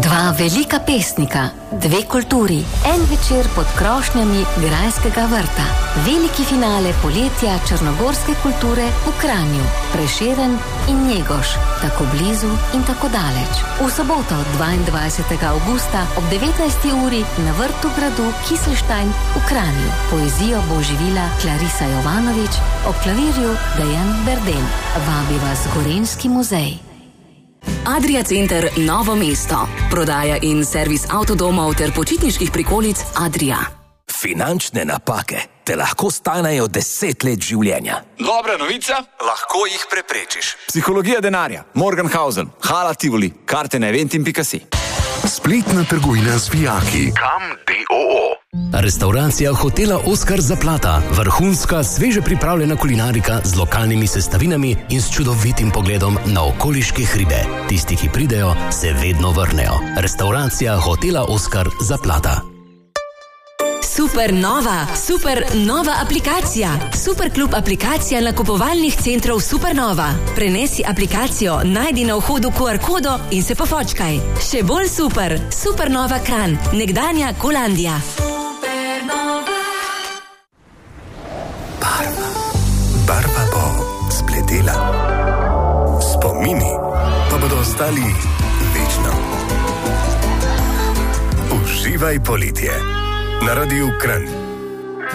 Dva velika pesnika, dve kulturi, en večer pod krošnjami Grajskega vrta. Veliki finale poletja črnogorske kulture v Kranju, Prešeren in Njegoš, tako blizu in tako daleč. V soboto 22. avgusta ob 19. uri na vrtu gradu Kiselštajn v Kranju. Poezijo bo oživila Clarisa Jovanović, ob klavirju Dejan Berden. Vabi vas Gorenjski muzej. Adria Center Novo mesto. Prodaja in servis avtodomov ter počitniških prikolic Adria. Finančne napake te lahko stanejo 10 let življenja. Dobra novica, lahko jih preprečiš. Psihologija denarja, Morgenhausen, Hala Tivoli, karte na eventim.si. Spletna trgovina z vijaki. Kam D.O.O. Restauracija hotela Oskar Zaplata. Vrhunska, sveže pripravljena kulinarika z lokalnimi sestavinami in s čudovitim pogledom na okoliške hribe. Tisti, ki pridejo, se vedno vrnejo. Restauracija hotela Oskar Zaplata. Super nova aplikacija. Superklub aplikacija nakupovalnih centrov Supernova. Prenesi aplikacijo, najdi na vhodu QR kodo in se pofočkaj. Še bolj super. Supernova Kranj, nekdanja Kolandija. Barva bo spletela. Spomini pa bodo ostali večno. Uživaj poletje na Radiu Kranj.